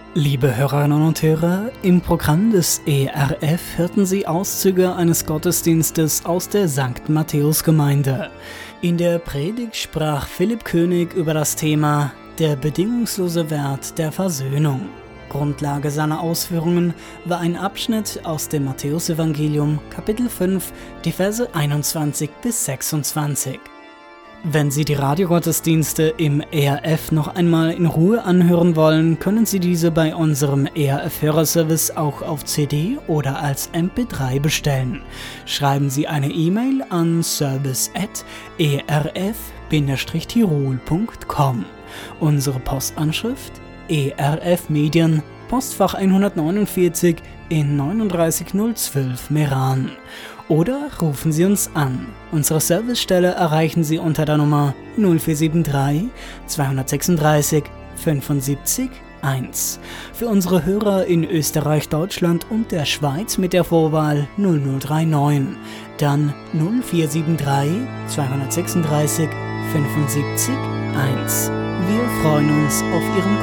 Liebe Hörerinnen und Hörer, im Programm des ERF hörten Sie Auszüge eines Gottesdienstes aus der St. Matthäus-Gemeinde. In der Predigt sprach Philipp König über das Thema Der bedingungslose Wert der Versöhnung. Grundlage seiner Ausführungen war ein Abschnitt aus dem Matthäusevangelium, Kapitel 5, die Verse 21 bis 26. Wenn Sie die Radiogottesdienste im ERF noch einmal in Ruhe anhören wollen, können Sie diese bei unserem ERF-Hörerservice auch auf CD oder als MP3 bestellen. Schreiben Sie eine E-Mail an service@erf-tirol.com. Unsere Postanschrift ERF Medien, Postfach 149 in 39012 Meran. Oder rufen Sie uns an. Unsere Servicestelle erreichen Sie unter der Nummer 0473 236 75 1. Für unsere Hörer in Österreich, Deutschland und der Schweiz mit der Vorwahl 0039. Dann 0473 236 75 1. Wir freuen uns auf Ihren